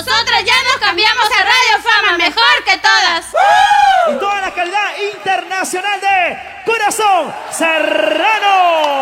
Nosotras ya nos cambiamos a Radio Fama, mejor que todas. Y toda la calidad internacional de Corazón Serrano.